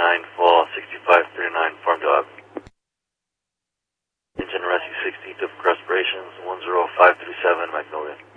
39, fall 6539, farm dog. Engine rescue 16th of Crespirations, 10537, Magnolia.